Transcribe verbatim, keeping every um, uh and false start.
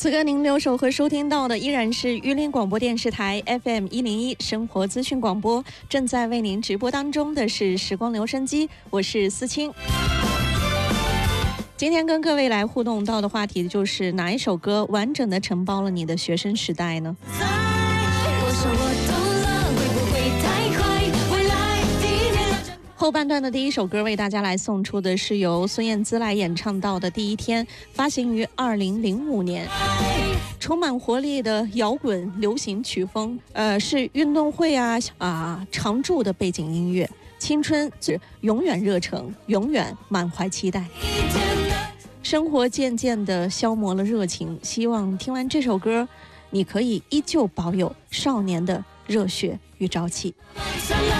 此刻您留守和收听到的依然是榆林广播电视台 F M 一零一生活资讯广播，正在为您直播当中的是时光留声机，我是思清。今天跟各位来互动到的话题就是哪一首歌完整的承包了你的学生时代呢？后半段的第一首歌为大家来送出的是由孙燕姿来演唱到的《第一天》，发行于二零零五年，充满活力的摇滚流行曲风，呃，是运动会啊啊常驻的背景音乐。青春是永远热诚，永远满怀期待。生活渐渐地消磨了热情，希望听完这首歌，你可以依旧保有少年的热血与朝气。